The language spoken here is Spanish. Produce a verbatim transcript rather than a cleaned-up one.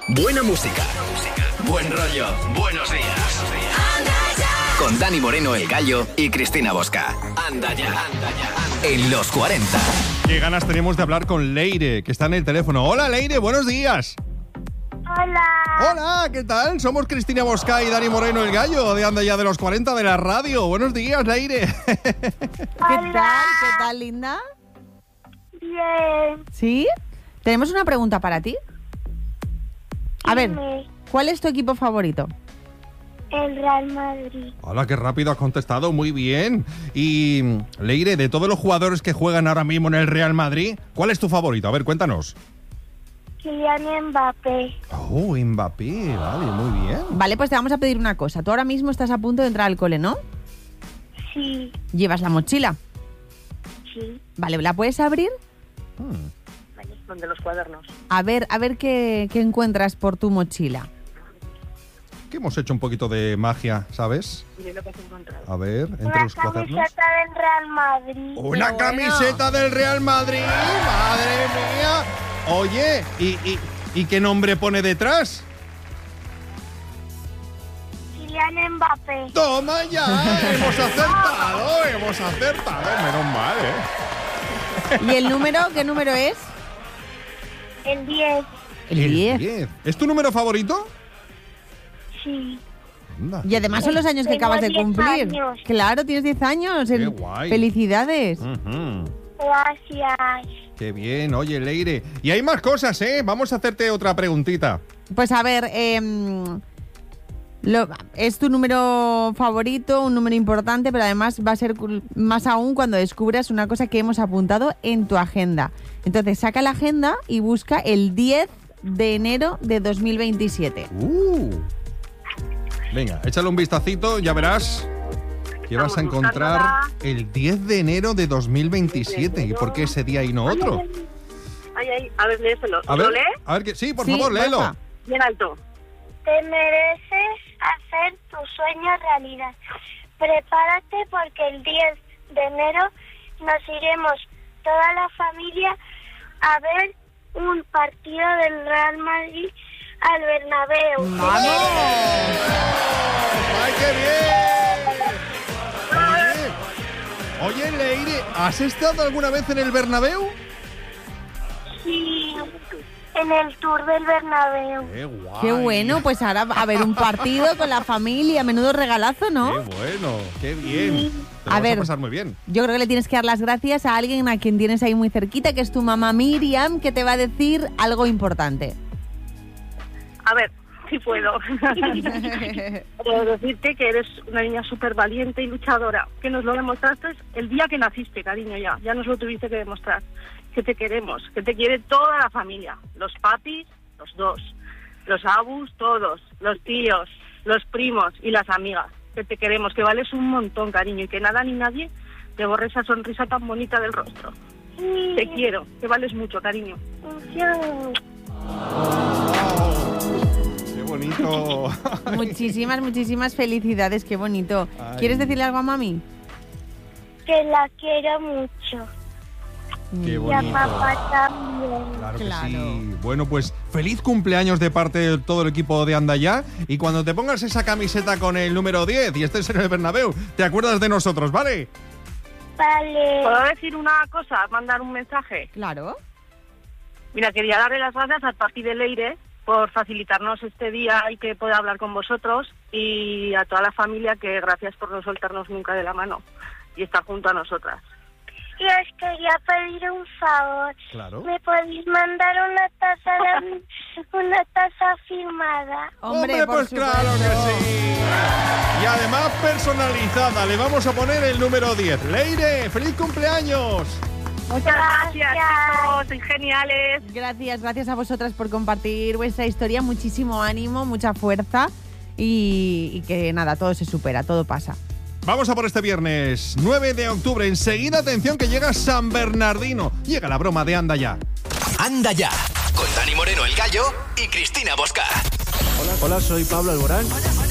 Buena música. Buen rollo. Buenos días. Con Dani Moreno, El Gallo, y Cristina Bosca. Anda ya, anda ya. En los cuarenta. Qué ganas tenemos de hablar con Leire, que está en el teléfono. Hola, Leire, buenos días. Hola. Hola, ¿qué tal? Somos Cristina Bosca y Dani Moreno, El Gallo, de Anda ya de los cuarenta de la radio. Buenos días, Leire. ¿Qué tal? ¿Qué tal, linda? Bien. ¿Sí? Tenemos una pregunta para ti. A ver, Dime. ¿cuál es tu equipo favorito? El Real Madrid. Hola, qué rápido has contestado, muy bien. Y, Leire, de todos los jugadores que juegan ahora mismo en el Real Madrid, ¿cuál es tu favorito? A ver, cuéntanos. Kylian Mbappé. Oh, Mbappé, vale, muy bien. Vale, pues te vamos a pedir una cosa. Tú ahora mismo estás a punto de entrar al cole, ¿no? Sí. ¿Llevas la mochila? Sí. Vale, ¿la puedes abrir? Hmm. Ahí, donde los cuadernos. A ver, a ver qué, qué encuentras por tu mochila. Que hemos hecho un poquito de magia, ¿sabes? Mire lo que has encontrado. A ver, entre Una los cuadernos. camiseta del Real Madrid. ¡Una Qué bueno. camiseta del Real Madrid! ¡Madre mía! Oye, ¿y, y, ¿y qué nombre pone detrás? Kylian Mbappé. ¡Toma ya! ¡Hemos acertado! ¡Hemos acertado! Menos mal, ¿eh? ¿Y el número? ¿Qué número es? El diez. El diez. diez. ¿Es tu número favorito? Sí. Anda. Y además son los años que Tengo acabas de diez cumplir. años. Claro, tienes diez años. Qué El- guay. Felicidades. Ujú. Gracias. ¡Qué bien! Oye, Leire. Y hay más cosas, ¿eh? Vamos a hacerte otra preguntita. Pues a ver, em, lo- es tu número favorito, un número importante, pero además va a ser cul- más aún cuando descubras una cosa que hemos apuntado en tu agenda. Entonces saca la agenda y busca el diez de enero de dos mil veintisiete. ¡Uh! Venga, échale un vistacito, ya verás que vas a Estamos encontrar buscándola. el diez de enero de dos mil veintisiete. ¿Y por qué ese día y no otro? Ay, ay, a ver, léeselo. A ¿Lo ver, lee? a ver que sí, por Sí, favor, léelo. porfa. Bien alto. Te mereces hacer tus sueños realidad. Prepárate porque el diez de enero nos iremos toda la familia a ver un partido del Real Madrid al Bernabéu. ¡Ay, qué bien! Oye, oye, Leire, ¿has estado alguna vez en el Bernabéu? Sí, en el tour del Bernabéu. ¡Qué guay! Qué bueno, pues ahora va a haber un partido con la familia, menudo regalazo, ¿no? ¡Qué bueno! ¡Qué bien! Te lo A vas ver. a pasar muy bien. Yo creo que le tienes que dar las gracias a alguien a quien tienes ahí muy cerquita, que es tu mamá Miriam, que te va a decir algo importante. A ver, si puedo. Puedo decirte que eres una niña súper valiente y luchadora, que nos lo demostraste el día que naciste, cariño, ya. Ya nos lo tuviste que demostrar. Que te queremos, que te quiere toda la familia. Los papis, los dos. Los abus, todos. Los tíos, los primos y las amigas. Que te queremos, que vales un montón, cariño, y que nada ni nadie te borre esa sonrisa tan bonita del rostro. Sí. Te quiero, que vales mucho, cariño. ¡Qué bonito! Muchísimas, muchísimas felicidades, qué bonito. Ay. ¿Quieres decirle algo a mami? Que la quiero mucho. ¡Qué Y a bonito! papá también. Claro que Claro. sí. Bueno, pues feliz cumpleaños de parte de todo el equipo de Anda Ya. Y cuando te pongas esa camiseta con el número diez y estés en el Bernabéu, te acuerdas de nosotros, ¿vale? Vale. ¿Puedo decir una cosa? ¿Mandar un mensaje? Claro. Mira, quería darle las gracias al Parti de Leire por facilitarnos este día y que pueda hablar con vosotros, y a toda la familia que gracias por no soltarnos nunca de la mano y estar junto a nosotras. Y os quería pedir un favor. Claro. ¿Me podéis mandar una taza de- una taza firmada? Hombre, por pues supuesto. claro que sí. Y además personalizada, le vamos a poner el número diez. Leire, feliz cumpleaños. Muchas gracias, Gracias. chicos, sois geniales. Gracias, gracias a vosotras por compartir vuestra historia. Muchísimo ánimo, mucha fuerza y, y que nada, todo se supera, todo pasa. Vamos a por este viernes nueve de octubre. Enseguida, atención, que llega San Bernardino. Llega la broma de Anda Ya. Anda ya. Con Dani Moreno, El Gallo, y Cristina Bosca. Hola, soy Pablo Alborán.